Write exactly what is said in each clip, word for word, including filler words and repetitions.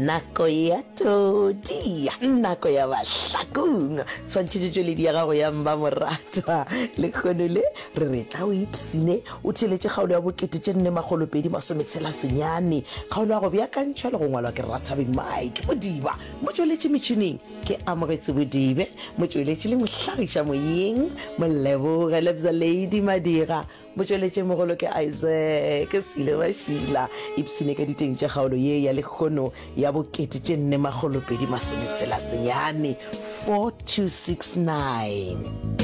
nako ya todi nako ya bahlakong tshwantšhetšo le di ya gago ya mba morata le kgono le re retla o ipsine o theletše kgaolo ya bokete tše nne magolopedi masometshela senyane kgaolo ya go beakantšhwa le go ngwalwa ke Ratabeng Mike Modiba mo tšweletše metšhineng ke Amogetše Bodibe mo tšweletše le mohlagiša moyeng moleboge Lebza Lady Madira mo tšweletše mogolo ke Isaac Sile Bashila ipsine ka diteng tša kgaolo ye ya lekgono ya bokete tše nne magolopedi masometshela senyane four two six nine.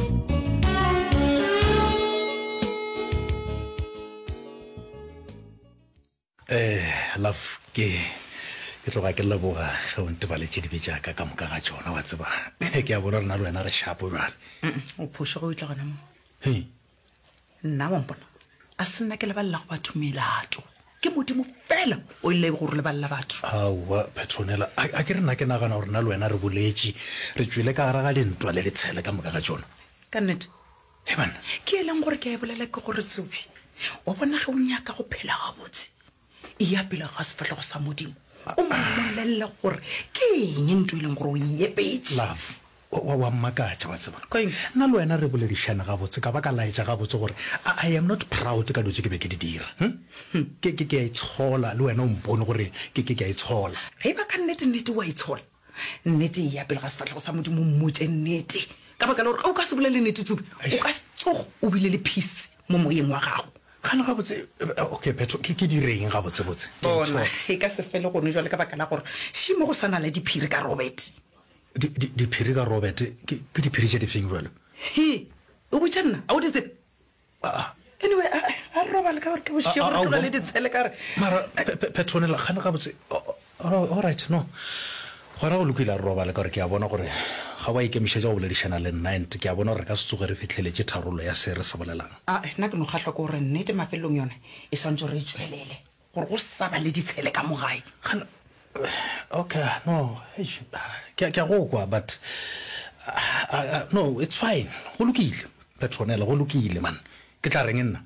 Eh, love ke ke tloga ke leboga ge o ntebaletše dibe jaaka ka moka ga tšona wa tseba ke a bona re na le wena re shapo jale o phoša go itla gona mo hei nna wa mpona a se nna ke lebalela go batho melato ke modimo fela o ile go re lebalela batho aowa Petronella a ke re nna ke nagana gore na le wena re boletše re tswile ka gara ga dintwa le letshele ka moka ga tšona ka nnete he banna ke e leng gore ke a e bolela ke gore tsobi wa bona ge o nyaka go phela gabotse e ya pele ga sefatlhego sa modimo o mmolelela gore ke eng ntho e leng gore o iepetse love wa wa mmakatša wa tseba nna le wena re boledišana gabotse ka baka laetša gabotse gore I am not proud ka dutse ke be ke di dira ke ke ke a itshola le wena o mpone gore ke ke ke a itshola ge ba ka nnete nnete wa itshola nnete e ya pele ga sefatlhego sa modimo o mmotse nnete ka baka la gore o ka se bolele nnete tsobi o ka se tsogo o bile le peace mo moyeng wa gago gana gabotse okay Petro ke ke direng gabotsebotse bona e ka se fele gone jwale ka baka la gore šimo go sana le diphiri ka Robert diphiri ka Robert ke diphiri tše di feng jalo he o botša nna a o di tsebe anyway a robale ka gore ke bošego re tlola le ditshele ka re mara Petronella gana gabotse alright no gona go lokile a re robale ka gore ke a bona gore ga wa ikemišetša go boledišana le nna ente ke a bona gore ka se tsoge re fitlheletše tharolo ya se re se bolelang a nna ke no kgahlwa ke gore nnete mafelong yone e swantse re e tswelele gore go sa ba le ditshele ka mogae okay no ke a go kwa but uh, uh, no it's fine go lokile Petronella go lokile man ke tla reng nna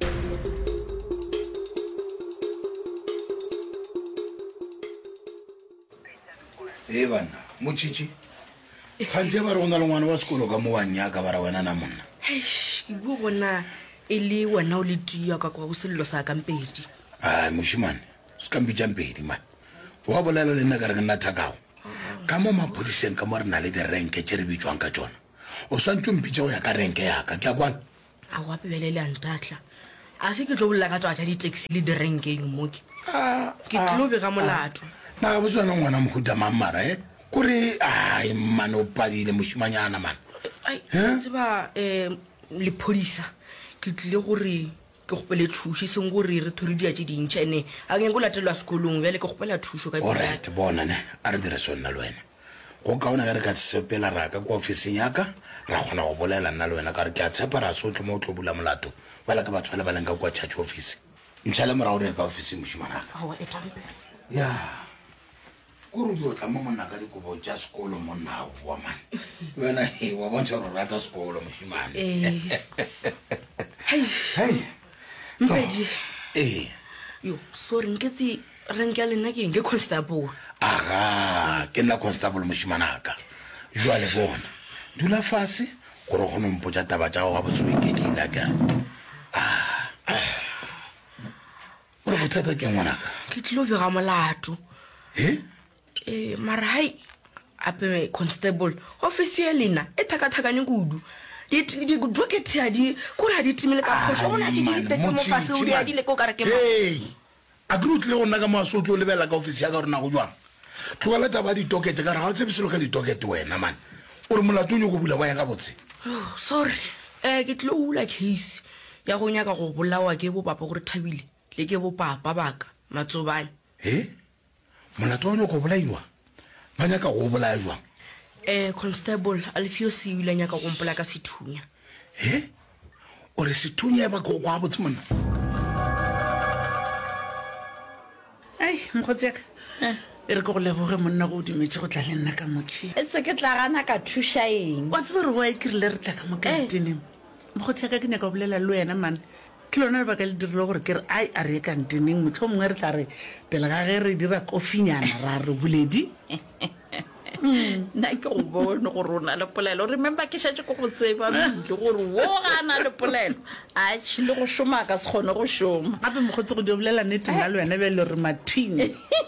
e bana motšhitši gantse ba re go na le ngwana wa sekolo ka mo wa nnyaka ba ra wena na monna ke bua bona e le wena o le tia ka kwa go sello sa kampedi ai mošimane se ka mpitšang pedi man wa bolela le nna ka re ke nna thakago ka mo maphodiseng ka mo re na le direnke tše re bitswang ka tšona o swantse o mpitša go ya ka renke yaka ke a kwana a go apebele le antatla a se ke tlo bolela ka twa tša di-taxi le direnkeng moke ke tlo bega molato na ga botswana ngwana mohuta mammara e kore ai mane o padile mošimanyana mane tseba um lephodisa ke tlile gore ke gopele thuso seng gore re thore dia tše dintšha ene a ke go latelwa sekolong bjale ke gopela thuso ka alright bona ne a re dire sonna le wena go kaona ka re ka tsepela raka kwa ofising yaka ra kgona go bolela nna le wena ka re ke a tshepa ra so tlo mo tlo bula molato bala ka batho ba le ba leng ka kwa church office ntšhala morago re ka ofising mošimanaka ya kore di o tla mo monna ka dikobo tša sekolo monna wa mane wena e wa bontšha gore o rata sekolo mošimane hei mpedi ee yo sorry nketse renke ya lena ke eng ke constable aga ke nna constable mošimanaka jwale bona dula fase gore o kgone mpotša taba tša go ga botse o iketlile ka gore bothata ke ngwanaka ke tlilo bega molato e eh mara hai ape constable office ya lena e thakathakane kudu di di docket ya di kore ha di timile ka phosho ona di di tete mo fase o di le ko ka re ke mo hey a grut le gonna ka maso tlo lebela ka office ya ka rena go jwang tlogela taba di docket ka ra ga tsebe selo ka di docket wena man o re molato nyo go bula ba ya ka botse oh sorry eh ke tlo ula case ya go nyaka go bolawa ke bo papa gore Thabile le ke bo papa baka Matsobane he molato nyo go bolaiwa ba nyaka go bolaya jwang eh constable Alfio se ile nyaka go mpola ka sethunya he o re sethunya ba go gwa botse monna ai mkhotseka e re go go leboge monna go dimetse go tla le nna ka mokhi e se ke tla gana ka thuša eng wa tsebe re wa ikirile re tla ka mokateneng mkhotseka ke nyaka go bolela le wena man ke lona lebaka le dirile gore ke re ai a re kantineng motlho mongwe re tla re pele ga ge re dira kofinyana ra re boledi nna ke go bone gore o na le polelo remember ke šhatse ko go tseba mmile gore wo ga na le polelo a tšhile go šoma ka se kgone go šoma gape mokgotse go di bolela nnete nna le wena bele re mathing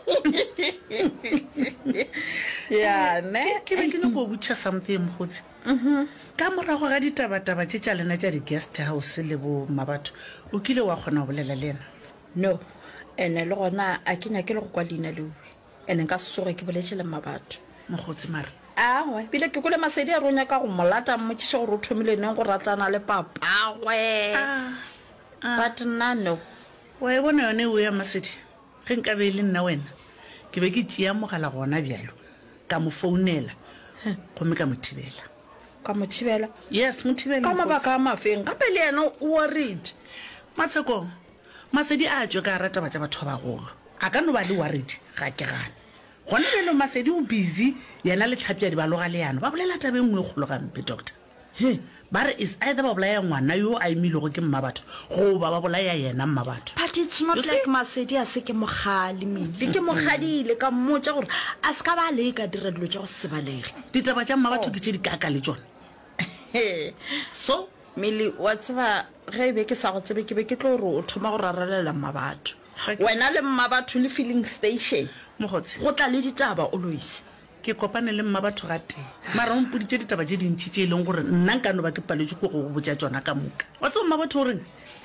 ya ne ke be ke no go botša something mokgotse ka morago ga ditabataba tše tša lena tša di-guest house le bo mabatho o kile wa kgona go bolela le ena no ene le gona a ke nyake le go kwa leina leo ene nka sesoge ke boletšele mabatho mokgotse mare awe bile ke kole masedi a ronya ka go molata mmotšiša gore o thomile neng go ratana le papagwe but nna no wa e bona yone o ya masedi ge nka be le nna wena ke be ke tšea mogala gona bjalo ka mo founela gomme ka mo thibela ka mo thibela yes mo thibela ka mabaka a mafeng gape le ena o worried matshekong masedi a tšwe ka rata batša batho ba bagolo a ka no ba le worried ga ke gane gona bjelo masedi o busy yena le tlhapi ya dibaloga le yano ba bolela tabe nngwe kgolo gampe doctor ba re is either ba bolaya ngwana yo a emilego ke mmabatho goba ba bolaya yena mmabatho but it's not like masedi a se ke mogale mele ke mogadile ka mmotsa gore a se ka ba le ka dira dilo tša go sebalege ditaba tša mmabatho ke tše di kaka le tšone so mele wa tseba ge e be ke sa go tsebe ke be ke tlo gore o thoma go raralela mmabatho wena le mmabatho le filling station mogotse go tla le ditaba always ke kopane le mmabatho ga teng mara o mpoditše ditaba tše dintšhi tše e leng gore nna nka no ba ke paletswe ko go botša tsona ka moka wa tsebo mmabatho o reng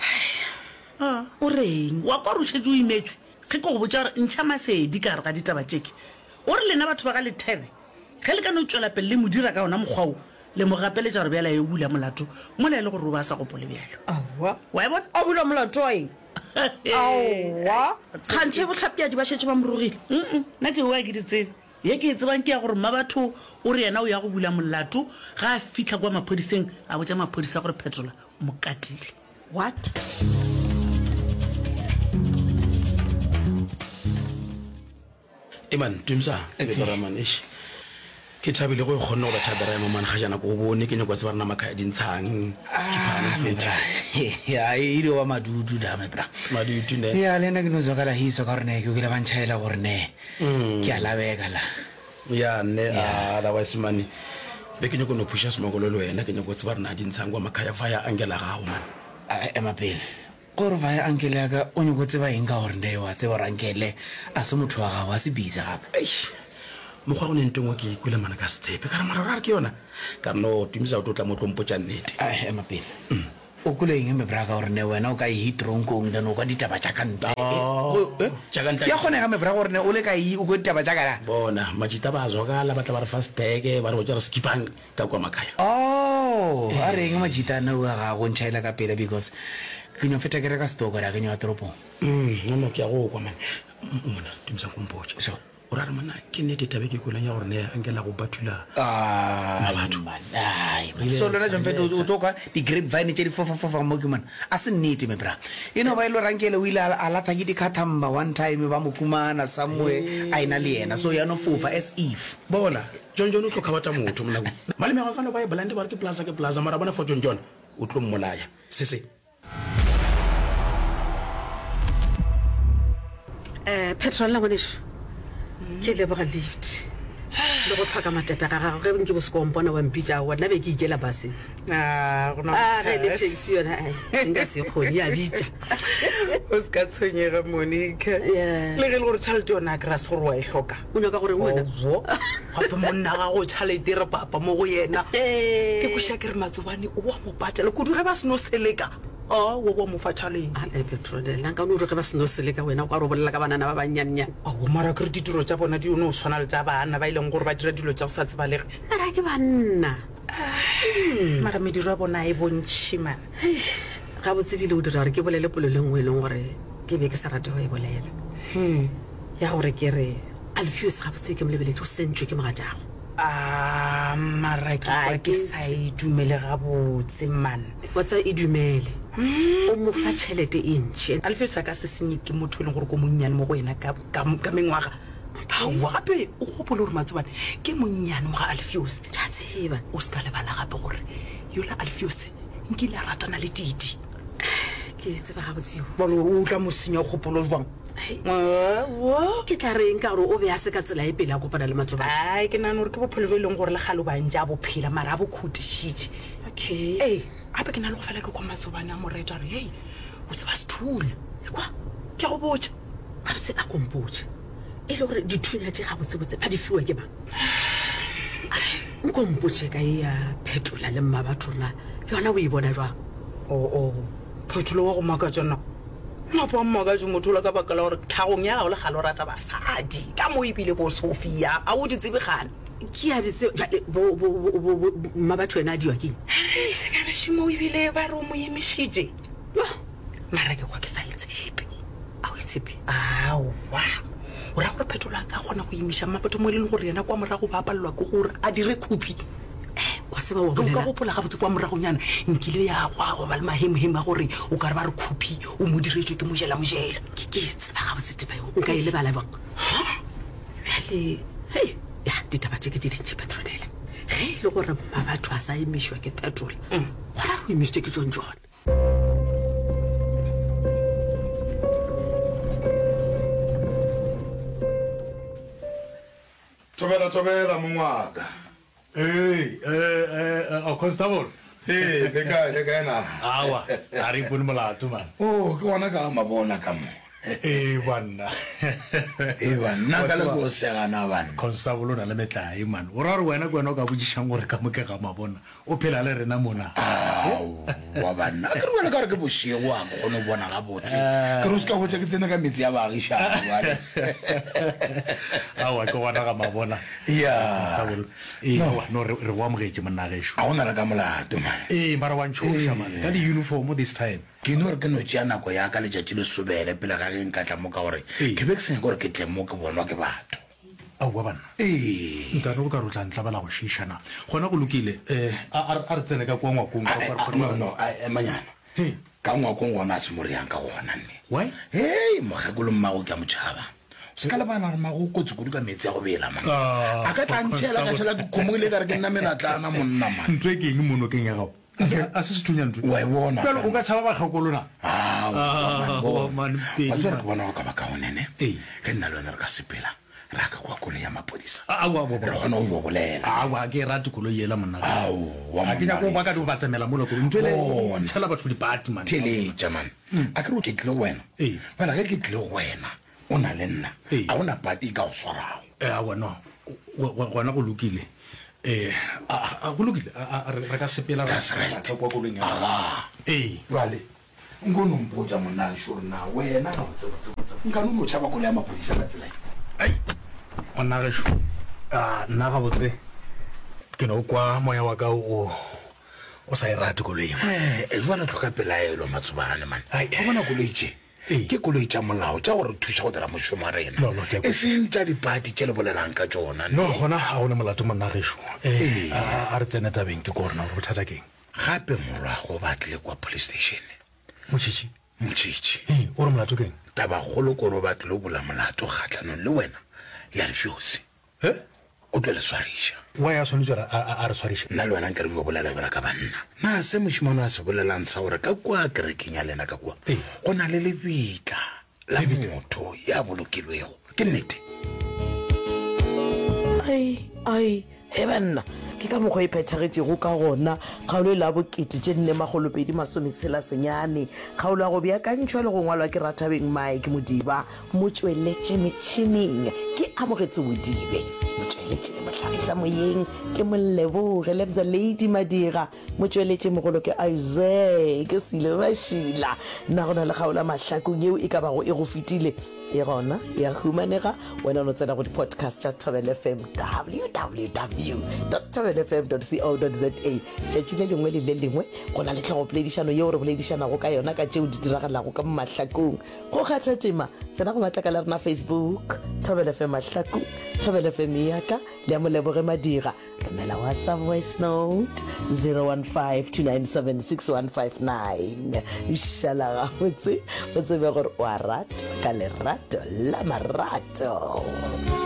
o reng wa kwa re o šetse o imetswe ge ke go botša gore ntšha masedi ka re ga ditaba tšeke o re lena batho ba ka lethebe ge le ka no tswela pele le modira ka ona mokgwao le mo gapeletša gore bjala e bula molato mola e le gore o ba sa gopole bjalo awa wa e bona a bula molato wa eng aowa kgantšhe botlhapiadi ba šetse ba morogile nna teo wa ke di tsebe ye ke e tsebang ke ya gore mma batho o re yena o ya go bula molato ga a fitlha kwa maphodiseng a botsa maphodisa gore phetola mo katile what eman tumsa eberamanish ke thabile go e kgonne go ba thabera ya mamane ga jana ko bone ke nyako tse ba rena makaya dintshang skipane fetša ya e ile wa madudu dame bra madudu ne ya le nna ke no zokala hiso ka rene ke ke le bantšhaela gore ne ke a labeka la ya ne otherwise mane be ke nyako no pusha semokolo le wena ke nyako tse ba rena dintshang kwa makaya vaya angela gago man ema pele gore vaya ankele ya ka o nyako tseba eng ka gore ne wa tseba gore ankele a se motho wa gago a se bisa gape mokgwa go nentengwe ke ikwele mana ka setshepe ka re mararo a re ke yona ka no tumisa o totla mo tlompotša nnete ema pele o kole eng me bra ka gore ne wena o ka e hitronkong then o ka ditaba tša kanta ya kgonega me bra gore ne o le ka e o ko ditaba tša kana bona majita ba zokala ba tla ba re fasteke ba re botša re skipang ka kwa makaya oh a reng majitana o ga go ntšhaela ka pele because ke nyo feta ke re ka stoko ra ke nyo atropong no no ke a go kwa man mona tumisa kompotša so o ra re mana ke nnete tabe ke kolang ya gore ne ankela go bathula batho so lona jomfe o toka di-grapevine tše di fofafofa mo ke mona a se nnete me bra eno ba e lo rankele o ile a latha ke dikhathamba one time ba mo kumana somewhere a ena le yena so ya no fofa as if bona john john o tlo kgabatša motho monako maleme ya go ka no ba e bolante ba re ke plaza ke plaza mara bona for john john o tlo mmolaya se se um petrol la ngwaneso ke leboga lift le go tlhoka matepe ga gago ge nke bo se kompona wa mpitša wa nna be ke ikela baseng ge le taxi yona nka se kgone ya bitša o se ka tshwenyega monica le ge le gore tšhalete yona a kry-a se gore wa e tlhoka o nyaka gore ngwena gape monna ga go tšhalete re papa mo go yena ke koša ke re matsobane o wa mo patela kudu ge ba seno seleka o wo wa mo fa tšhalete petrolelanka no ge ba seno seleka wena o ka re o bolela ka banana ba bannyannyane ao mara ke re ditiro tša bona di yone o tshwana le tša bana ba e leng gore ba dira dilo tša go sa tsebalege ara ke banna mara mediro ya bona e bontšhi mana ga botsebile o dira gore ke bolele polelo nngwe e leng gore ke be ke sa rate go e bolela ya gore ke re alfius ga botse ke molebeletse o sentšwe ke moga jago a mara ke sa e dumele ga botse man watsa e dumele o mo fa tšhelete e ntšhi alfius a ka se senye ke motho e leng gore ko monnyane mo go ena ka mengwaga aowa gape o gopole gore matsobane ke monnyane mo ga alfius ka tseba o se ka lebala gape gore yola alfius nkile a ratana le titi ke tseba gabotseo bone o tla mo senya kgopolo jwang ke tla reng ka gore o be a se ka tsela e pele a kopana le matsoba ai ke nagana gore ke bophelo bo e leng gore le galo bantse a bophela mara a bo khutišitše okay ee gape ke na le go fela ke kwa matsobane a moreta re hei o tseba sethule ekwa ke go botša gabotse a kompotse e le gore dithunya tse gabotsebotse ba di fiwa ke bang nkompotse ka e ya phetola le mma batho rona yona o e bona jwang oo phetholo wa go makatša na napa wa mmakatše motho ola ka baka la gore tlhagong ya gago le gale o rata basadi ka mo ebile bo sophia a o di tsebegane ke ya ditse mma batho ena a diwa keng sekarešimo ebile ba re o mo emišitše mara ke kwa ke sa etshepe a o itshepe aowa o ra gore phetola ka kgona go emiša mmabatho mo e leng gore yena kwa morago ba palelwa ke gore a dire khupi wa tseba wa ka bolela gopola gabotse kwa moragonyana nkile ya gwa go ba le mahemheme a gore o ka re ba re khupi o mo diretswe ke mojela mojela ke ke tseba gabotse teba eo nka e lebala jwang bjale hei ya ditaba tse ke di dintšhi petronele ge e le gore ba batho a sa emišwa ke phetola gora go emisitse ke tsone tsone Tobela tobela mongwaka. Hey, eh eh o constable. Hey, le kae le kae na? Awa, a re ipone molato man. Oh, ke bona ka mabona ka mo. Eh bana. Eh bana ka le go segana bana. Constable o na le metlai man. O ra re wena ke wena o ka botsishang gore ka moke ga mabona. O phela le rena mona. Au, wa bana. Ke re wena ka re ke boshego wa go no bona ga botse. Ke re se ka go tse ke tsena ka metsi ya baagisha wale. Awa ke bona ga mabona. Ya. Constable. Eh no no re wa mogetse monna gesho. A ona la ka molato man. Eh mara wa ntshoša man. Ka di uniform this time. Ke no re ke no tšea nako ya ka letšatši le sobele pele ga ge nka tla mo ka gore ke be ke senya gore ke tle mo ke bonwa ke batho aowa banna ee nkane go ka re o tla ntla bala go šišana gona go lokile um a re tsene ka kua ngwakong no manyana ka ngwakong gona a se mo reyang ka gona nne why hei mogekolo mmago ke a motšhaba se ka lebana gore mago kotse kudu ka metsi ya go bela man a ka tlantšhela ka tšhela ke kgomogile ka re ke nna menatlana monna man ntho e ke eng monokeng ya gago a se se thunya ntho wa e bona pele o ka tšhaba bakgakolona wa tsere ke bona go ka ba kaonene ge nna le wena re ka sepela re ka kwa kolo ya mapodisa re kgona go jo bolela awa ke e rate kolo yela monna a ke nyako ba ka di go batsamela mola kolo ntho ele tšhela batho dipati man theletša man a ke re o ke tlile go wena fela ge ke tlile go wena o na le nna a ona pati ka go swarago awa no gona go lokile eh a go lokile re ka sepela That's right. kwa kolong ya ee jale nkono mpotsa monna ge sure na wena ga botsebotsebotse nkane o no tšhaba kolo ya mapodisa ka tsela ai gona gesho a nna ga botse ke no kwa moya wa ka o o sa e rate koloi e jwana tlhoka pelaelo matsobane man go bona koloi tše ke koloi tša molao tša gore thuša go dira mošomo a rena e seng tša dipati tše le bolelang ka tšona no gona ga o ne molato monna gesho a re tsene tabeng ke ko gorena gore bothata keng gape morwago ba tlile kwa police station motšhitši motšhitši o re molato keng taba kgolo kore ba tlile bola molato kgatlhanong le wena le a refuse o tlo le swariša wa ya tshwanetse a re swariša nna le wena nke re jo bolela bela ka banna na se mošimano a se bolelang sa gore ka kua kerekeng ya lena ka kua go na le lebitla la motho ya bolokilwego ke nnete ai ai he banna ke ka mokgwa e phethagetšego ka gona kgaolo e la bokete tše nne magolopedi masometshela senyane kgaolo ya go beakantšhwa le go ngwalwa ke rathabeng mae ke modiba mo tšweletše metšhineng ke amogetse modibe mo tšweletše le mohlagiša moyeng ke molleboge lebza lady madira mo tšweletše mogolo ke isaac ke sile bašila nna go na le kgaolo ya mahlakong yeo e ka bago e go fetile e gona ya humanega wena o no tsena go di-podcast tša Thobela F M www thobela f m co za tšatši le lengwe le le lengwe go na le tlhogopoledišano yeo re boledišanago ka yona ka tšeo di diragalago ka mo mahlakong go kgatha tema tsena go matlaka la rena Facebook Thobela F M mahlaku Thobela F M yaka le ya moleboge madira romela WhatsApp voice note zero one five two nine seven six one five nine išala gabotse o tsebe gore o a rata ka lerato la marato.